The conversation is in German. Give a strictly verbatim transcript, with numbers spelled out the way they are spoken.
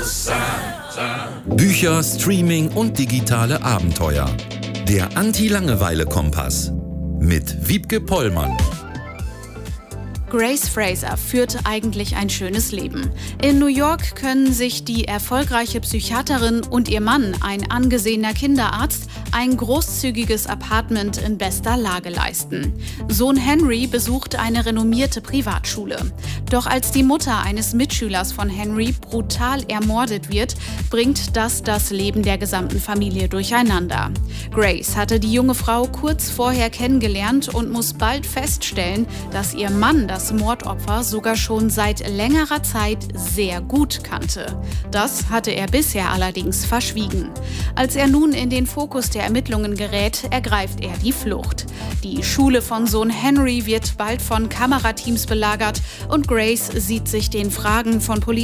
Bücher, Streaming und digitale Abenteuer. Der Anti-Langeweile-Kompass mit Wiebke Pollmann. Grace Fraser führt eigentlich ein schönes Leben. In New York können sich die erfolgreiche Psychiaterin und ihr Mann, ein angesehener Kinderarzt, ein großzügiges Apartment in bester Lage leisten. Sohn Henry besucht eine renommierte Privatschule. Doch als die Mutter eines Mitschülers von Henry brutal ermordet wird, bringt das das Leben der gesamten Familie durcheinander. Grace hatte die junge Frau kurz vorher kennengelernt und muss bald feststellen, dass ihr Mann das Mordopfer sogar schon seit längerer Zeit sehr gut kannte. Das hatte er bisher allerdings verschwiegen. Als er nun in den Fokus der Ermittlungen gerät, ergreift er die Flucht. Die Schule von Sohn Henry wird bald von Kamerateams belagert und Grace sieht sich den Fragen von Polizei